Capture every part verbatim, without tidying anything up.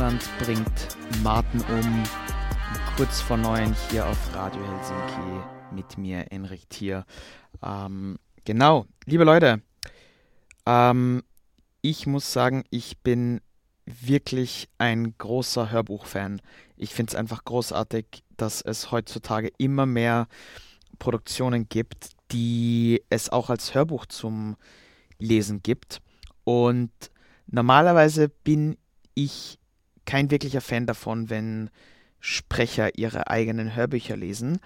Russland bringt Martin um. Kurz vor neun hier auf Radio Helsinki mit mir, Enrik Thier. Ähm, genau, liebe Leute, ähm, ich muss sagen, ich bin wirklich ein großer Hörbuchfan. Ich finde es einfach großartig, dass es heutzutage immer mehr Produktionen gibt, die es auch als Hörbuch zum Lesen gibt. Und normalerweise bin ich kein wirklicher Fan davon, wenn Sprecher ihre eigenen Hörbücher lesen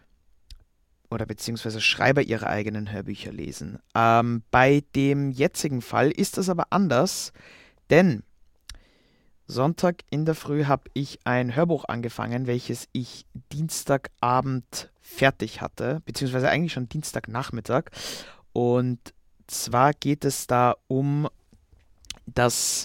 oder beziehungsweise Schreiber ihre eigenen Hörbücher lesen. Ähm, bei dem jetzigen Fall ist das aber anders, denn Sonntag in der Früh habe ich ein Hörbuch angefangen, welches ich Dienstagabend fertig hatte, beziehungsweise eigentlich schon Dienstagnachmittag. Und zwar geht es da um das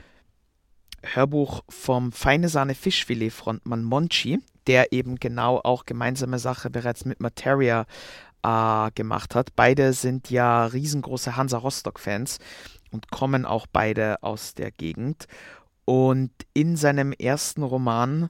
Hörbuch vom Feine Sahne Fischfilet Frontmann Monchi, der eben genau auch gemeinsame Sache bereits mit Materia äh, gemacht hat. Beide sind ja riesengroße Hansa Rostock-Fans und kommen auch beide aus der Gegend. Und in seinem ersten Roman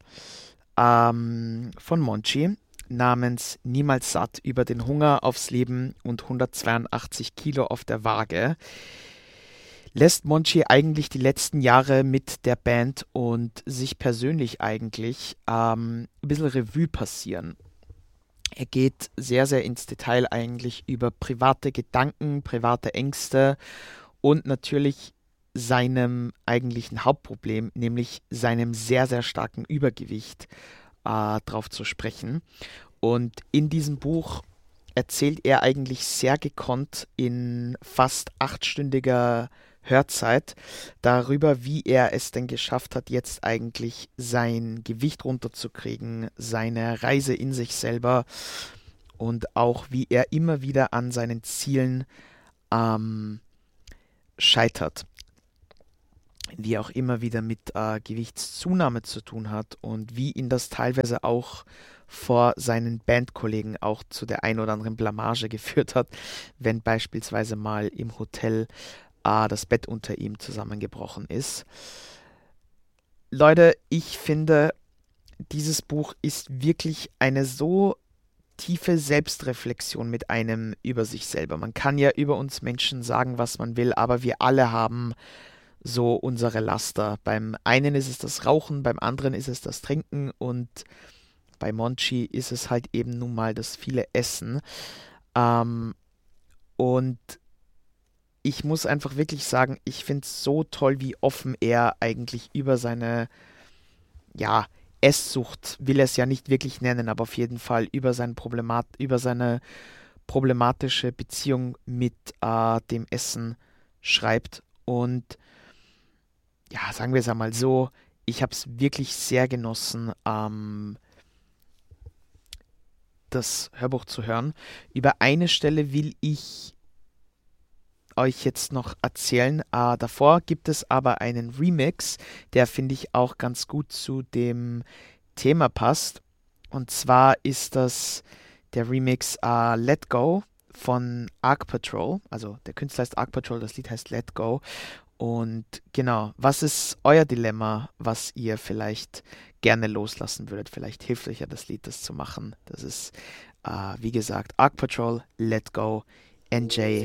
ähm, von Monchi namens Niemals satt über den Hunger aufs Leben und hundertzweiundachtzig Kilo auf der Waage lässt Monchi eigentlich die letzten Jahre mit der Band und sich persönlich eigentlich ähm, ein bisschen Revue passieren. Er geht sehr, sehr ins Detail eigentlich über private Gedanken, private Ängste und natürlich seinem eigentlichen Hauptproblem, nämlich seinem sehr, sehr starken Übergewicht, äh, drauf zu sprechen. Und in diesem Buch erzählt er eigentlich sehr gekonnt in fast achtstündiger Hörzeit darüber, wie er es denn geschafft hat, jetzt eigentlich sein Gewicht runterzukriegen, seine Reise in sich selber und auch wie er immer wieder an seinen Zielen ähm, scheitert. Wie auch immer wieder mit äh, Gewichtszunahme zu tun hat und wie ihn das teilweise auch vor seinen Bandkollegen auch zu der ein oder anderen Blamage geführt hat, wenn beispielsweise mal im Hotel äh, das Bett unter ihm zusammengebrochen ist. Leute, ich finde, dieses Buch ist wirklich eine so tiefe Selbstreflexion mit einem über sich selber. Man kann ja über uns Menschen sagen, was man will, aber wir alle haben so unsere Laster. Beim einen ist es das Rauchen, beim anderen ist es das Trinken und bei Monchi ist es halt eben nun mal das viele Essen. Ähm, und ich muss einfach wirklich sagen, ich finde es so toll, wie offen er eigentlich über seine, ja, Esssucht, will er es ja nicht wirklich nennen, aber auf jeden Fall über, sein Problemat über seine problematische Beziehung mit äh, dem Essen schreibt. Und ja, sagen wir es einmal so, ich habe es wirklich sehr genossen, ähm, das Hörbuch zu hören. Über eine Stelle will ich euch jetzt noch erzählen. Äh, davor gibt es aber einen Remix, der finde ich auch ganz gut zu dem Thema passt. Und zwar ist das der Remix äh, Let Go von Arc Patrol. Also der Künstler heißt Arc Patrol, das Lied heißt Let Go. Und genau, was ist euer Dilemma, was ihr vielleicht gerne loslassen würdet? Vielleicht hilft euch ja das Lied, das zu machen. Das ist, äh, wie gesagt, Arc Patrol, Let Go, N J